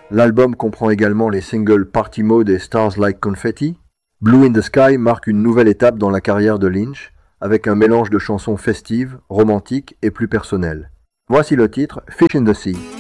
L'album comprend également les singles Party Mode et Stars Like Confetti. Blue in the Sky marque une nouvelle étape dans la carrière de Lynch, avec un mélange de chansons festives, romantiques et plus personnelles. Voici le titre Fish in the Sea.